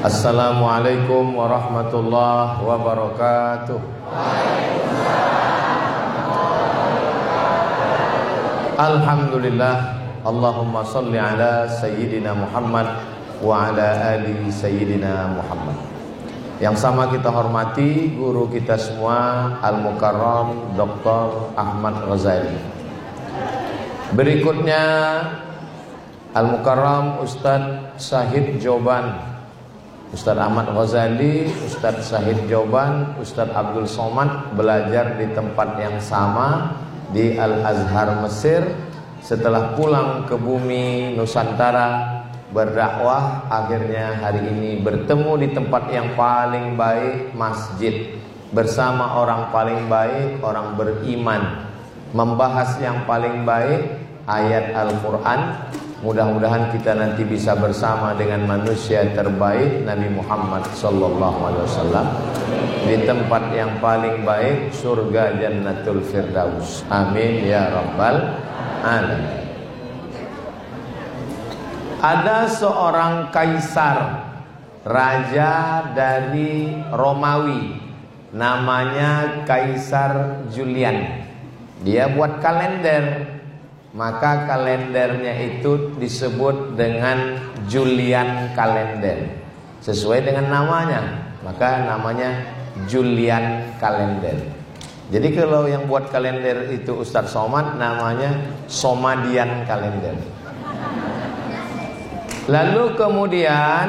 Assalamualaikum warahmatullahi wabarakatuh. Alhamdulillah. Allahumma salli ala Sayyidina Muhammad wa ala ali Sayyidina Muhammad. Yang sama kita hormati guru kita semua, Al-Mukarram Dr. Ahmad Ghazali. Berikutnya Al-Mukarram Ustadz Syahid Joban, Ustadz Ahmad Ghazali, Ustadz Syahid Joban, Ustadz Abdul Somad belajar di tempat yang sama di Al-Azhar Mesir. Setelah pulang ke bumi Nusantara berdakwah, akhirnya hari ini bertemu di tempat yang paling baik, masjid, bersama orang paling baik, orang beriman, membahas yang paling baik, ayat Al-Quran. Mudah-mudahan kita nanti bisa bersama dengan manusia terbaik Nabi Muhammad SAW di tempat yang paling baik, surga Jannatul Firdaus. Amin ya rabbal alamin. Ada seorang kaisar, raja dari Romawi, namanya Kaisar Julian. Dia buat kalender, maka kalendernya itu disebut dengan Julian kalender, sesuai dengan namanya, maka namanya Julian kalender. Jadi kalau yang buat kalender itu Ustadz Somad, namanya Somadian kalender. Lalu kemudian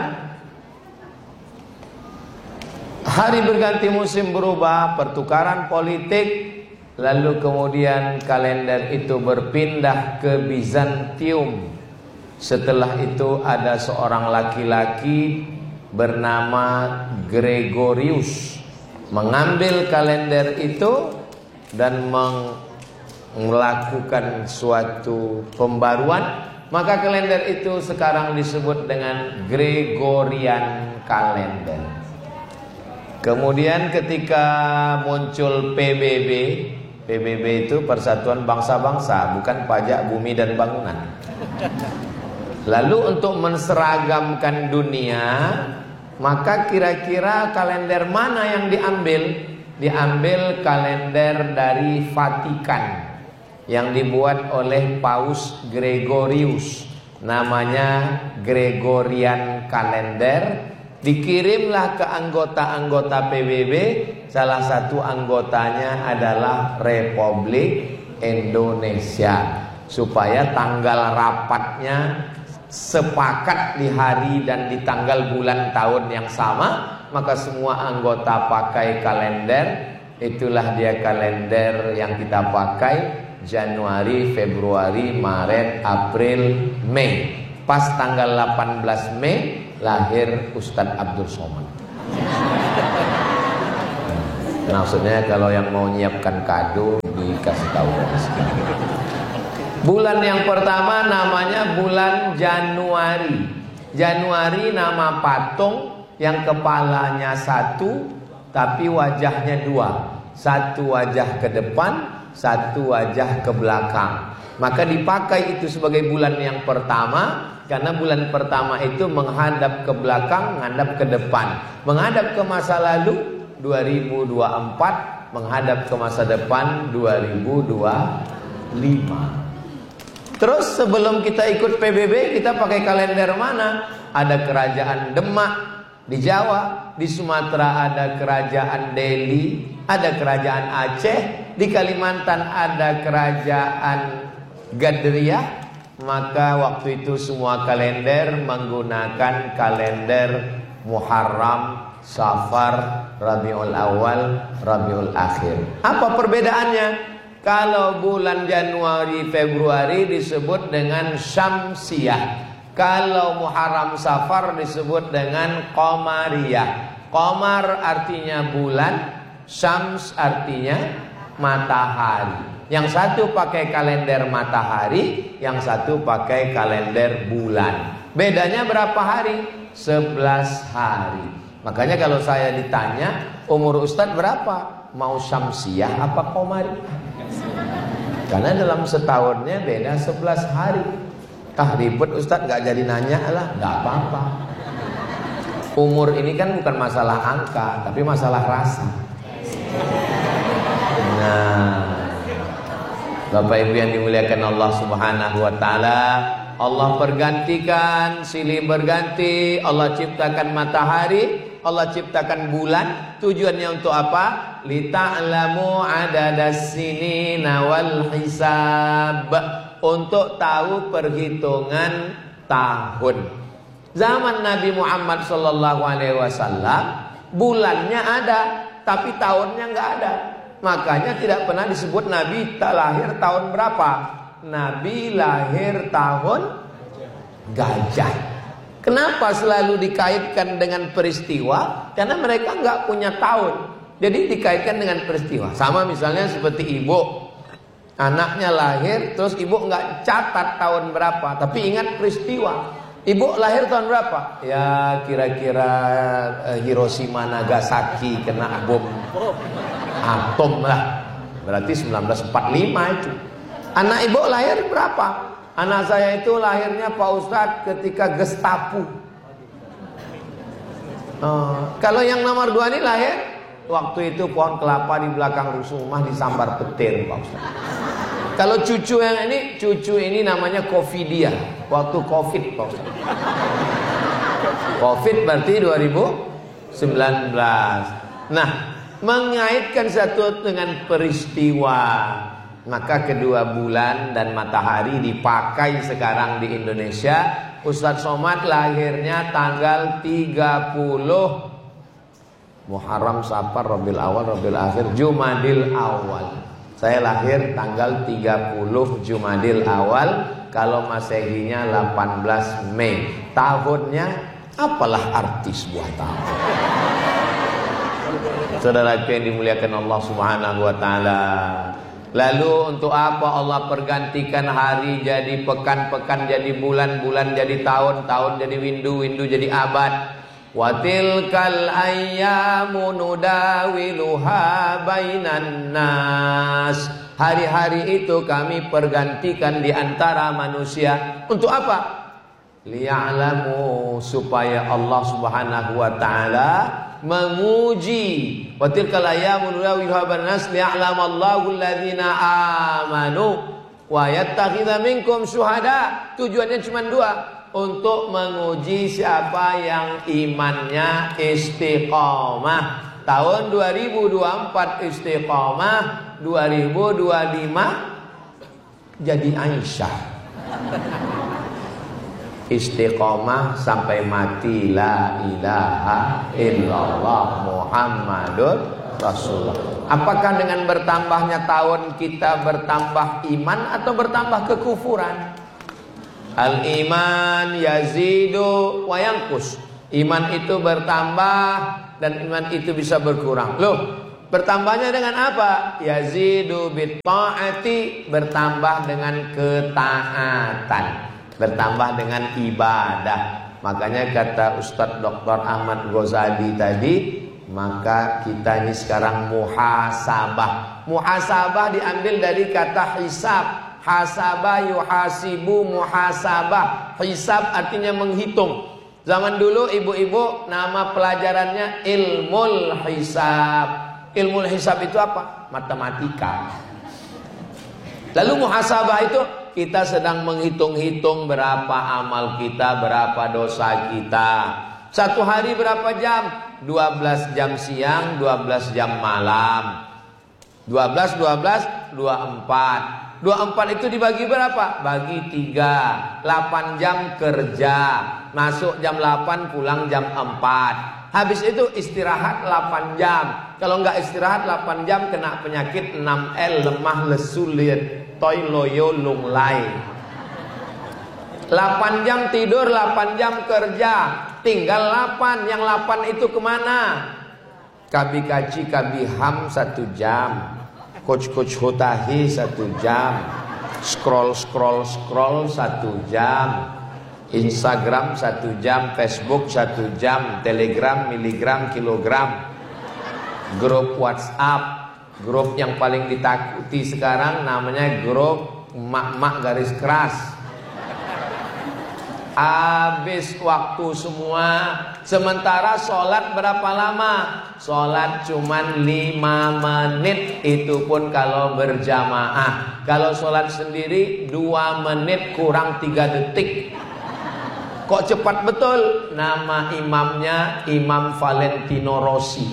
hari berganti musim berubah, pertukaran politik. Lalu kemudian kalender itu berpindah ke Bizantium. Setelah itu ada seorang laki-laki bernama Gregorius mengambil kalender itu dan melakukan suatu pembaruan. Maka kalender itu sekarang disebut dengan Gregorian kalender. Kemudian ketika muncul PBB itu Persatuan Bangsa-Bangsa, bukan Pajak Bumi dan Bangunan. Lalu untuk menseragamkan dunia, maka kira-kira kalender mana yang diambil? Diambil kalender dari Vatikan yang dibuat oleh Paus Gregorius, namanya Gregorian kalender. Dikirimlah ke anggota-anggota PBB. Salah satu anggotanya adalah Republik Indonesia, supaya tanggal rapatnya sepakat di hari dan di tanggal bulan tahun yang sama. Maka semua anggota pakai kalender. Itulah dia kalender yang kita pakai: Januari, Februari, Maret, April, Mei. Pas tanggal 18 Mei lahir Ustadz Abdul Somad. Maksudnya kalau yang mau nyiapkan kado dikasih tahu. Bulan yang pertama namanya bulan Januari. Januari nama patung yang kepalanya satu tapi wajahnya dua. Satu wajah ke depan, satu wajah ke belakang. Maka dipakai itu sebagai bulan yang pertama, karena bulan pertama itu menghadap ke belakang, menghadap ke depan. Menghadap ke masa lalu 2024, menghadap ke masa depan 2025. Terus sebelum kita ikut PBB, kita pakai kalender mana? Ada kerajaan Demak di Jawa, di Sumatera ada kerajaan Delhi, ada kerajaan Aceh, di Kalimantan ada kerajaan Gadriah. Maka waktu itu semua kalender menggunakan kalender Muharram, Safar, Rabiul Awal, Rabiul Akhir. Apa perbedaannya? Kalau bulan Januari, Februari disebut dengan Syamsiyah. Kalau Muharram, Safar disebut dengan Qamariyah. Qamar artinya bulan, Syams artinya matahari. Yang satu pakai kalender matahari, yang satu pakai kalender bulan. Bedanya berapa hari? 11 hari. Makanya kalau saya ditanya, umur Ustadz berapa? Mau Syamsiyah apa Qamariyah? Karena dalam setahunnya beda 11 hari. Ribet Ustadz, gak jadi nanya lah. Gak apa-apa. Umur ini kan bukan masalah angka, tapi masalah rasa. Nah, Bapak Ibu yang dimuliakan Allah Subhanahu wa taala, Allah pergantikan, silih berganti, Allah ciptakan matahari, Allah ciptakan bulan. Tujuannya untuk apa? Lita'lamu adadas sinina wal hisab, untuk tahu perhitungan tahun. Zaman Nabi Muhammad sallallahu alaihi wasallam bulannya ada, tapi tahunnya nggak ada. Makanya tidak pernah disebut Nabi tak lahir tahun berapa. Nabi lahir tahun gajah. Kenapa selalu dikaitkan dengan peristiwa? Karena mereka nggak punya tahun. Jadi dikaitkan dengan peristiwa. Sama misalnya seperti ibu, anaknya lahir, terus ibu nggak catat tahun berapa, tapi ingat peristiwa. Ibu lahir tahun berapa? Ya kira-kira Hiroshima Nagasaki kena bom atom lah. Berarti 1945 itu. Anak ibu lahir berapa? Anak saya itu lahirnya Pak Ustadz ketika Gestapo. Kalau yang nomor 2 ini lahir waktu itu pohon kelapa di belakang rumah disambar petir, Pak Ustadz. Kalau cucu yang ini, cucu ini namanya Covidia. Waktu Covid, Pak Ustadz. Covid berarti 2019. Nah, mengaitkan satu dengan peristiwa, maka kedua bulan dan matahari dipakai sekarang di Indonesia. Ustadz Somad lahirnya tanggal 30 Muharram, Safar, Rabiul Awal, Rabiul Akhir, Jumadil Awal. Saya lahir tanggal 30 Jumadil Awal. Kalau Masehinya 18 Mei. Tahunnya apalah arti sebuah tahun. Saudaraku yang dimuliakan Allah Subhanahu wa taala. Lalu untuk apa Allah pergantikan hari jadi pekan, pekan jadi bulan, bulan jadi tahun, tahun jadi windu, windu jadi abad. Wa tilkal ayyamu nudawiluha bainan nas. Hari-hari itu kami pergantikan di antara manusia. Untuk apa? Liya'lamu, supaya Allah Subhanahu wa taala menguji. Wa tilkal ayyamu nudawiluha bainan nas liya'lamallahu alladziina amanu wa yattakhidha minkum syuhada. Tujuannya cuma 2. Untuk menguji siapa yang imannya istiqomah. Tahun 2024 istiqomah, 2025 jadi Aisyah. Istiqomah sampai mati, la ilaha illallah Muhammadur Rasulullah. Apakah dengan bertambahnya tahun kita bertambah iman atau bertambah kekufuran? Al-iman yazidu wa yanqus. Iman itu bertambah dan iman itu bisa berkurang. Loh, bertambahnya dengan apa? Yazidu bit ta'ati, bertambah dengan ketaatan, bertambah dengan ibadah. Makanya kata Ustadz Dr. Ahmad Ghazali tadi, maka kita ini sekarang muhasabah. Muhasabah diambil dari kata hisab. Hasabah yuhasibu muhasabah. Hisab artinya menghitung. Zaman dulu ibu-ibu nama pelajarannya ilmul hisab. Ilmul hisab itu apa? Matematika. Lalu muhasabah itu kita sedang menghitung-hitung berapa amal kita, berapa dosa kita. Satu hari berapa jam? 12 jam siang, 12 jam malam. 12, 24. 24 itu dibagi berapa? Bagi 3. 8 jam kerja. Masuk jam 8, pulang jam 4. Habis itu istirahat 8 jam. Kalau enggak istirahat 8 jam kena penyakit 6L, lemah, lesu, toy, loyo, lunglai. 8 jam tidur, 8 jam kerja. Tinggal 8. Yang 8 itu kemana? Kabi kaci, kabi ham 1 jam. Coach hotahi 1 jam. Scroll 1 jam. Instagram 1 jam. Facebook 1 jam. Telegram, miligram, kilogram. Grup WhatsApp. Grup yang paling ditakuti sekarang namanya grup emak-emak garis keras. Habis waktu semua. Sementara sholat berapa lama? Sholat cuman 5 menit. Itu pun kalau berjamaah. Kalau sholat sendiri 2 menit kurang 3 detik. Kok cepat betul? Nama imamnya Imam Valentino Rossi.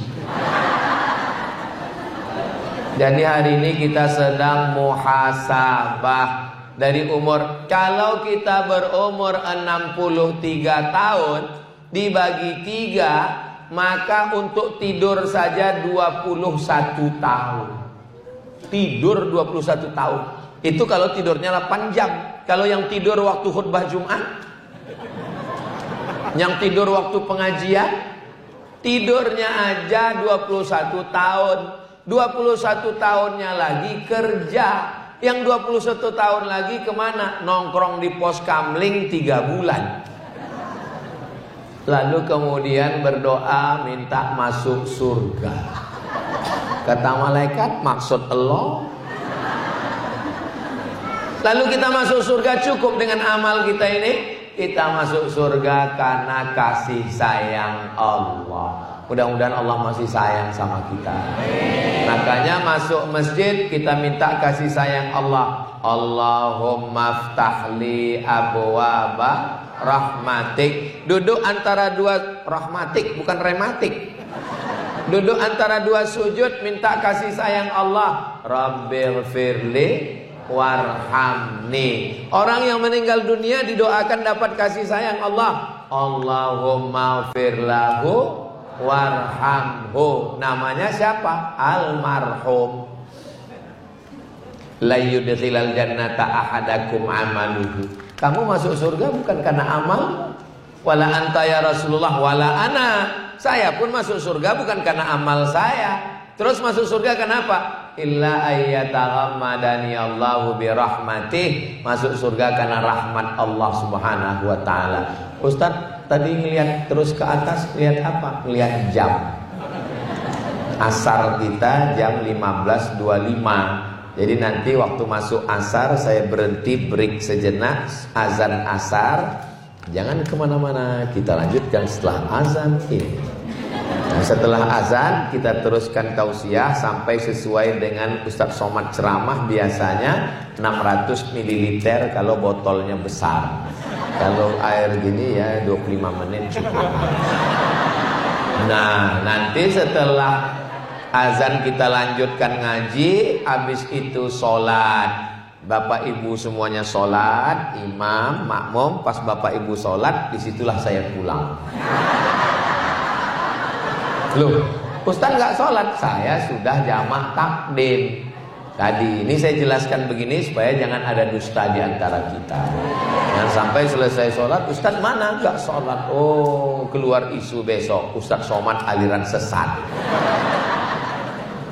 Jadi hari ini kita sedang muhasabah. Dari umur, kalau kita berumur 63 tahun dibagi 3, maka untuk tidur saja 21 tahun. Tidur 21 tahun. Itu kalau tidurnya 8 jam. Kalau yang tidur waktu khutbah Jumat, yang tidur waktu pengajian, tidurnya aja 21 tahun. 21 tahunnya lagi kerja. Yang 21 tahun lagi kemana? Nongkrong di pos kamling 3 bulan. Lalu kemudian berdoa minta masuk surga. Kata malaikat, maksud Allah. Lalu kita masuk surga cukup dengan amal kita ini. Kita masuk surga karena kasih sayang Allah. Mudah-mudahan Allah masih sayang sama kita. Makanya masuk masjid kita minta kasih sayang Allah. Allahumma ftahli abwaba rahmatik. Duduk antara dua rahmatik, bukan rematik. Duduk antara dua sujud minta kasih sayang Allah. Rabbighfirli warhamni. Orang yang meninggal dunia didoakan dapat kasih sayang Allah. Allahumma firlahu warhamhu. Namanya siapa? Almarhum. La yudkhilal jannata ahadakum amaluhu. Kamu masuk surga bukan karena amal. Wala anta ya Rasulullah wala ana. Saya pun masuk surga bukan karena amal saya. Terus masuk surga kenapa? Illa ayyataghammadani Allahu birahmatih. Masuk surga karena rahmat Allah Subhanahu wa taala. Ustaz, tadi ngelihat terus ke atas, lihat apa? Lihat jam. Asar kita jam 15.25. Jadi nanti waktu masuk asar saya berhenti break sejenak, azan asar. Jangan kemana-mana, kita lanjutkan setelah azan ini. Nah, setelah azan kita teruskan tausiah sampai sesuai dengan Ustadz Somad ceramah, biasanya 600 ml kalau botolnya besar. Kalau air gini ya 25 menit cukup. Nah, nanti setelah azan kita lanjutkan ngaji, habis itu sholat. Bapak ibu semuanya sholat, imam, makmum. Pas bapak ibu sholat, disitulah saya pulang. Loh, Ustaz nggak sholat? Saya sudah jamak takdim. Tadi ini saya jelaskan begini supaya jangan ada dusta di antara kita. Jangan sampai selesai sholat, Ustaz mana? Nggak sholat. Oh, keluar isu besok Ustaz Somad aliran sesat.